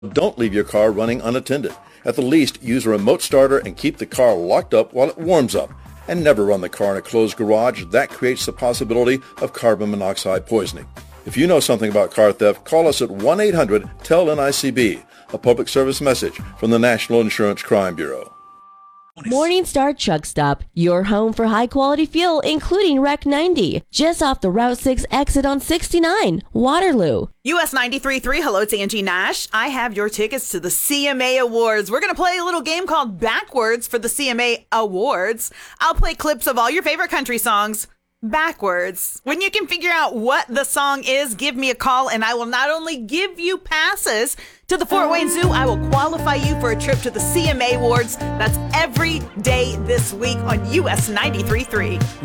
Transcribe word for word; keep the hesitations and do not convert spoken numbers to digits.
Don't leave your car running unattended. At the least, use a remote starter and keep the car locked up while it warms up. And never run the car in a closed garage. That creates the possibility of carbon monoxide poisoning. If you know something about car theft, call us at one eight hundred T E L N I C B, a public service message from the National Insurance Crime Bureau. Morningstar Truck Stop, your home for high-quality fuel, including R E C ninety, just off the Route six exit on sixty-nine, Waterloo. U S ninety-three point three, hello, it's Angie Nash. I have your tickets to the C M A Awards. We're going to play a little game called Backwards for the C M A Awards. I'll play clips of all your favorite country songs backwards. When you can figure out what the song is, give me a call and I will not only give you passes to the Fort Wayne Zoo, I will qualify you for a trip to the C M A Awards. That's every day this week on U S ninety-three point three.